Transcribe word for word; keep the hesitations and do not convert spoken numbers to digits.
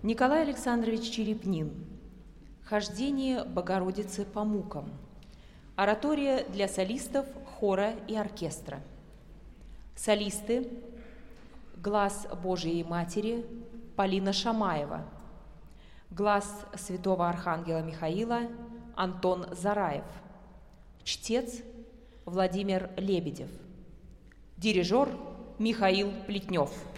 Николай Александрович Черепнин. Хождение Богородицы по мукам. Оратория для солистов, хора и оркестра. Солисты: Глаз Божией Матери Полина Шамаева, Глаз Святого Архангела Михаила Антон Зараев, чтец Владимир Лебедев, дирижер Михаил Плетнев.